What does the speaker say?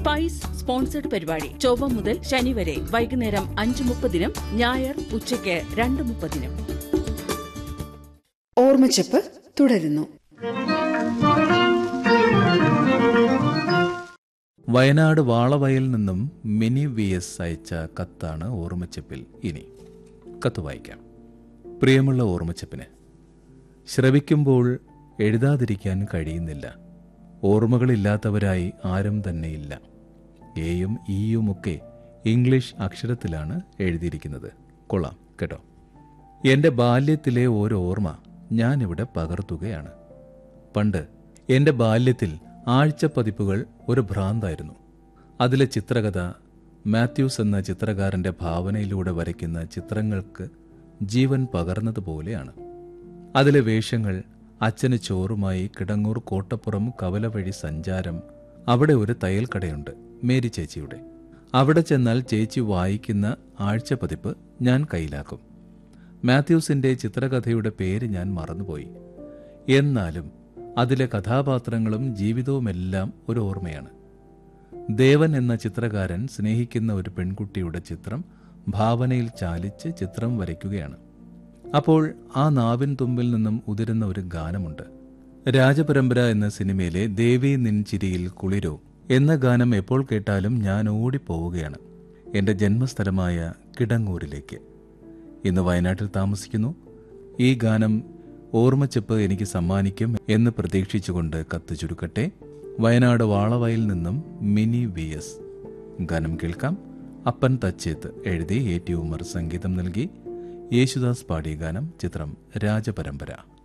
Spice sponsored പരിപാടി ചൊവ്വ മുതൽ ശനി വരെ വൈകുന്നേരം 5:30 ഞായർ ഉച്ചയ്ക്ക് 2:30. ഓർമ്മച്ചപ്പ് തുടരുന്നു. വയനാട് വാളവയൽ നിന്നും മിനി VS അയച്ച കത്താണ് ഓർമ്മച്ചപ്പിൽ. ഇനി കത്ത് വായിക്കാം. പ്രിയമുള്ള ഓർമ്മച്ചപ്പിന്, ശ്രവിക്കുമ്പോൾ എഴുതാതിരിക്കാൻ കഴിയുന്നില്ല. ഓർമ്മകളില്ലാത്തവരായി ആരും തന്നെയില്ല. എയും ഇയുമൊക്കെ ഇംഗ്ലീഷ് അക്ഷരത്തിലാണ് എഴുതിയിരിക്കുന്നത്. കൊള്ളാം കേട്ടോ. എൻ്റെ ബാല്യത്തിലെ ഓരോ ഓർമ്മ ഞാനിവിടെ പകർത്തുകയാണ്. പണ്ട് എൻ്റെ ബാല്യത്തിൽ ആഴ്ചപ്പതിപ്പുകൾ ഒരു ഭ്രാന്തായിരുന്നു. അതിലെ ചിത്രകഥ മാത്യൂസ് എന്ന ചിത്രകാരൻ്റെ ഭാവനയിലൂടെ വരയ്ക്കുന്ന ചിത്രങ്ങൾക്ക് ജീവൻ പകർന്നതുപോലെയാണ്. അതിലെ വേഷങ്ങൾ അച്ഛന് ചോറുമായി കിടങ്ങൂർ കോട്ടപ്പുറം കവല വഴി സഞ്ചാരം. അവിടെ ഒരു തയ്യൽക്കടയുണ്ട്, മേരി ചേച്ചിയുടെ. അവിടെ ചെന്നാൽ ചേച്ചി വായിക്കുന്ന ആഴ്ചപ്പതിപ്പ് ഞാൻ കയ്യിലാക്കും. മാത്യൂസിൻ്റെ ചിത്രകഥയുടെ പേര് ഞാൻ മറന്നുപോയി. എന്നാലും അതിലെ കഥാപാത്രങ്ങളും ജീവിതവുമെല്ലാം ഒരു ഓർമ്മയാണ്. ദേവൻ എന്ന ചിത്രകാരൻ സ്നേഹിക്കുന്ന ഒരു പെൺകുട്ടിയുടെ ചിത്രം ഭാവനയിൽ ചാലിച്ച് ചിത്രം വരയ്ക്കുകയാണ്. അപ്പോൾ ആ നാവിൻ തുമ്പിൽ നിന്നും ഉതിരുന്ന ഒരു ഗാനമുണ്ട്. രാജപരമ്പര എന്ന സിനിമയിലെ ദേവി നിൻ ചിരിയിൽ കുളിരോ എന്ന ഗാനം എപ്പോൾ കേട്ടാലും ഞാൻ ഓടിപ്പോവുകയാണ് എൻ്റെ ജന്മസ്ഥലമായ കിടങ്ങൂരിലേക്ക്. ഇന്ന് വയനാട്ടിൽ താമസിക്കുന്നു. ഈ ഗാനം ഓർമ്മച്ചപ്പ് എനിക്ക് സമ്മാനിക്കും എന്ന് പ്രതീക്ഷിച്ചുകൊണ്ട് കത്ത് ചുരുക്കട്ടെ. വയനാട് വാളവയിൽ നിന്നും മിനി VS. ഗാനം കേൾക്കാം. അപ്പൻ തച്ചേത്ത് എഴുതി AT ഉമർ സംഗീതം നൽകി. യേശുദാസ് പാടിയ ഗാനം. ചിത്രം രാജപരമ്പര.